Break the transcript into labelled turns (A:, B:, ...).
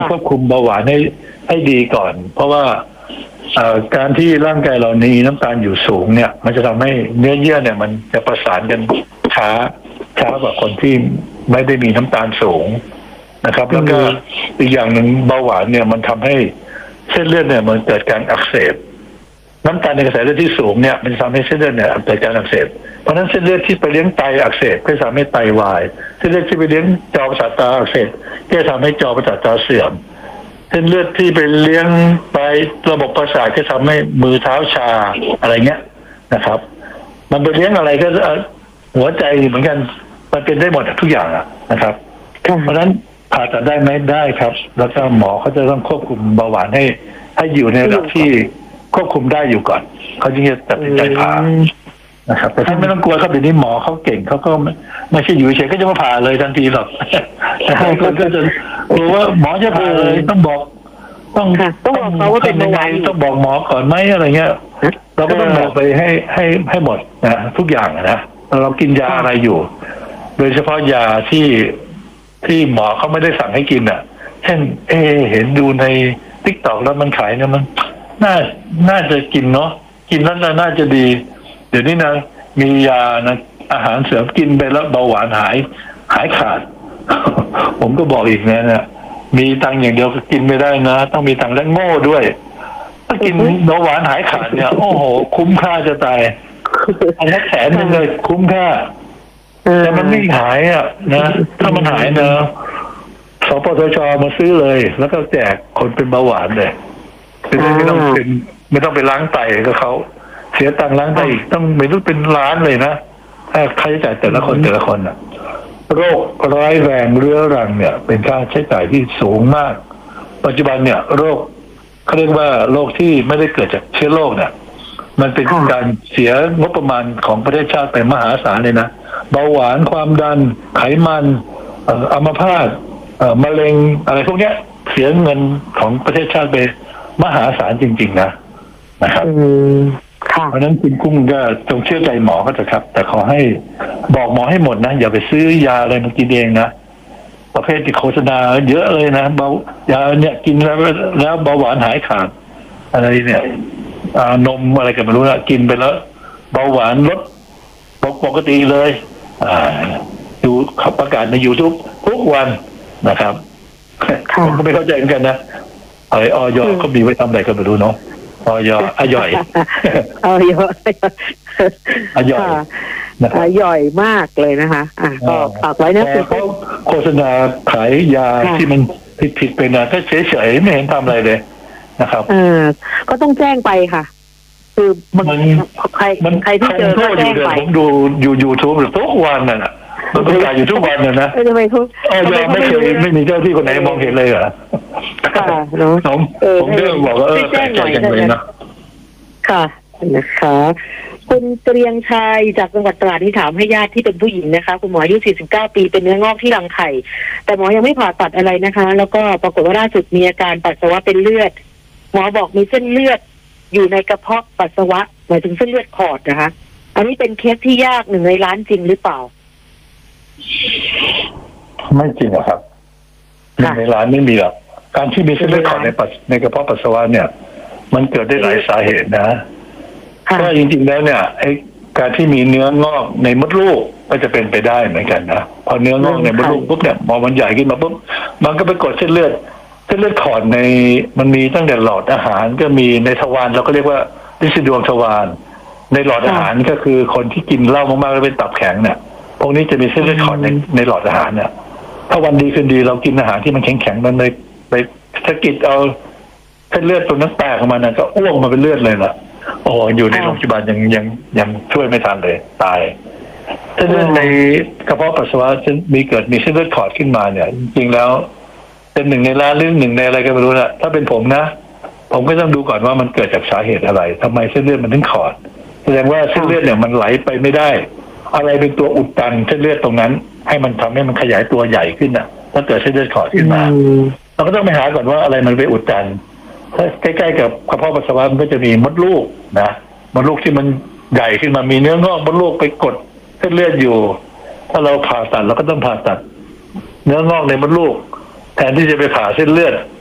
A: ควบคุมเบาหวานให้ดีก่อน เพราะว่าการที่ร่างกายเรามีน้ำตาลอยู่สูงเนี่ย มันจะทำให้เนื้อเยื่อเนี่ย มันจะประสานกันช้ากว่าคนที่ไม่ได้มีน้ำตาลสูงนะครับ แล้วก็อีกอย่างหนึ่งเบาหวานเนี่ยมันทำให้เส้นเลือดเนี่ยมันเกิดการอักเสบน้ำตาลในกระแสเลือดที่สูงเนี่ยมันทำให้เส้นเลือดเนี่ยเกิดการอักเสบเพราะฉะนั้นเส้นเลือดที่ไปเลี้ยงไตอักเสบก็ทำให้ไตวายเส้นเลือดที่ไปเลี้ยงจอประสาทตาอักเสบก็ทำให้จอประสาทตาเสื่อมเส้นเลือดที่ไปเลี้ยงไประบบประสาทก็ทำให้มือเท้าชาอะไรเงี้ยนะครับมันไปเลี้ยงอะไรก็หัวใจเหมือนกันมันเป็นได้หมดทุกอย่างนะครับเพราะฉะนั้นผ่าตัดได้ไหมได้ครับแล้วก็หมอเขาจะต้องควบคุมเบาหวานให้อยู่ในระดับที่ควบคุมได้อยู่ก่อนเขาจึงจะตัดสินใจผ่านะครับแต่ท่านไม่ต้องกลัวครับเดี๋ยวนี้หมอเขาเก่งเขาก็ไม่ใช่อยู่เฉยก็จะมาผ่าเลยทันทีหรอกก็จะรู้ว่าหมอจะผ่าเลยต้องบอก
B: เขาว่าเป็นยังไง
A: ต้องบอกหมอก่อนไหมอะไรเงี้ยเราก็ต้องบอกไปให้หมดนะทุกอย่างนะเรากินยาอะไรอยู่ โดยเฉพาะยาที่หมอเขาไม่ได้สั่งให้กินเช่นเห็นดูในTikTokแล้วมันขายเนี่ยมันน่าจะกินเนาะกินแล้วน่าจะดีเดี๋ยวนี้นะมียานะอาหารเสริมกินไปแล้วเบาหวานหายขาด ผมก็บอกอีกนะมีตังค์อย่างเดียวก็กินไม่ได้นะต้องมีตังค์และโง่ด้วยถ้ากินเบาหวานหายขาดเนี่ยโอ้โหคุ้มค่าจะตายอันนี้100,000เลยคุ้มค่าแต่มันไม่หายนะถ้ามันหายนะสปสช.มาซื้อเลยแล้วก็แจกคนเป็นเบาหวานเลยไม่ต้องไปล้างไตกับเขาเสียตังค์ล้างไตอีกต้องไม่รู้เป็นล้านเลยนะถ้าค่าใช้จ่ายแต่ละคนโรคร้ายแรงเรื้อรังเนี่ยเป็นค่าใช้จ่ายที่สูงมากปัจจุบันเนี่ยโรคเขาเรียกว่าโรคที่ไม่ได้เกิดจากเชื้อโรคเนี่ยมันเป็นการเสียงบประมาณของประเทศชาติไปมหาศาลเลยนะเบาหวานความดันไขมันอัมพาตมะเร็งอะไรพวกเนี้ยเสียเงินของประเทศชาติไปมหาศาลจริงๆนะครับเพราะฉะนั้นคุณกุ้งก็จงเชื่อใจหมอก็เถอะครับแต่ขอให้บอกหมอให้หมดนะอย่าไปซื้อยาอะไรมากินเองนะประเภทที่โฆษณาเยอะเลยนะยาเนี่ยกินแล้วเบาหวานหายขาดอะไรเนี่ยนมอะไรกันไม่รู้นะกินไปแล้วเบาหวานลดปกติเลยดูประกาศใน YouTube ทุกวันนะครับผมก็ไม่เข้าใจเหมือนกันนะออยเขามีไว้ทำอะไรก็ไม่รู้เนาะออยอย่อย
B: ย่อยมากเลยนะคะก็ฝากไว้นะคือ
A: เขาโฆษณาขายยาที่มันผิดไปนะก็เฉยๆไม่เห็นทำอะไรเลยนะครับ
B: ก็ต้องแจ้งไปค่ะคือมันใครที่เจอก็แจ้งไป
A: ผมดูYouTube ทุกวันน่ะมันประกาศอยู่ทุกวันนะ
B: ทำไมทุก
A: ไม่มีเจ้าที่คนไหนมองเห็นเลยเหรอ
B: ค่ะเนาะ
A: ผมก็บอกว่าแปลกใจจังเลยนะ
B: ค่ะนะคะคุณเกรียงชัยจากจังหวัดตราดที่ถามให้ญาติที่เป็นผู้หญิงนะคะคุณหมออายุ49 ปีเป็นเนื้องอกที่รังไข่แต่หมอยังไม่ผ่าตัดอะไรนะคะแล้วก็ปรากฏว่าล่าสุดมีอาการปัสสาวะเป็นเลือดหมอบอกมีเส้นเลือดอยู่ในกระเพาะปัสสาวะหมายถึงเส้นเลือดขอดนะคะอันนี้เป็นเคสที่ยาก1 ในล้านจริงหรือเปล่า
A: ไม่จริงครับ1 ในล้านไม่มีหรอกการที่มีเส้นเลือดขอดในกระเพาะปัสสาวะเนี่ยมันเกิดได้หลายสาเหตุนะก็จริงๆแล้วเนี่ยไอ้การที่มีเนื้องอกในมดลูกก็จะเป็นไปได้เหมือนกันนะพอเนื้องอกในมดลูกปุ๊บเนี่ยพอมันใหญ่ขึ้นมาปุ๊บมันก็ไปกดเส้นเลือดขอดในมันมีตั้งแต่หลอดอาหารก็มีในทวารเราก็เรียกว่าลิซิดวงทวารในหลอดอาหารก็คือคนที่กินเหล้ามากๆแล้วเป็นตับแข็งเนี่ยพวกนี้จะมีเส้นเลือดขอดในหลอดอาหารเนี่ยถ้าวันดีคืนดีเรากินอาหารที่มันแข็งๆมันเลยไปสะกิดเอาเส้นเลือดตัวนั้นแตกออกมาเนี่ยก็อ้วกมาเป็นเลือดเลยล่ะโอ้อยู่ในโรงพยาบาลยังช่วยไม่ทันเลยตายเส้นเลือดในกระเพาะปัสสาวะมีเส้นเลือดขอดขึ้นมาเนี่ยจริงๆแล้วเป็น1 ในล้านหรือ1 ในอะไรก็ไม่รู้นะถ้าเป็นผมนะผมก็ต้องดูก่อนว่ามันเกิดจากสาเหตุอะไรทำไมเส้นเลือดมันถึงขอดแสดงว่าเส้นเลือดเนี่ยมันไหลไปไม่ได้อะไรเป็นตัวอุดตันเส้นเลือดตรงนั้นให้มันทำให้มันขยายตัวใหญ่ขึ้นน่ะถ้าเกิดเส้นเลือดขอดขึ้นมาเราก็ต้องไปหาก่อนว่าอะไรมันไปอุดตันถ้าใกล้ๆกับกระเพาะปัสสาวะมันก็จะมีมดลูกนะมดลูกที่มันใหญ่ขึ้นมามีเนื้องอกมดลูกไปกดเส้นเลือดอยู่ถ้าเราผ่าตัดเราก็ต้องผ่าตัดเนื้องอกในมดลูกแททนที่จะไปผ่าเส้นเลือด